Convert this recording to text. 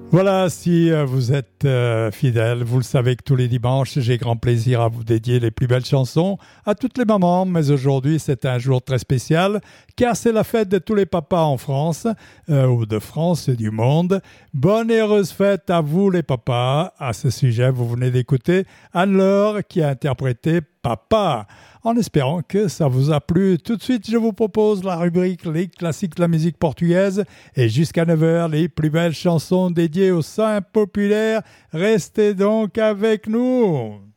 Voilà, si vous êtes fidèle, vous le savez que tous les dimanches, j'ai grand plaisir à vous dédier les plus belles chansons à toutes les mamans. Mais aujourd'hui, c'est un jour très spécial car c'est la fête de tous les papas en France, ou de France et du monde. Bonne et heureuse fête à vous les papas. À ce sujet, vous venez d'écouter Anne-Laure qui a interprété Papa. En espérant que ça vous a plu. Tout de suite, je vous propose la rubrique Les classiques de la musique portugaise et jusqu'à 9h, les plus belles chansons dédiées aux saints populaires. Restez donc avec nous.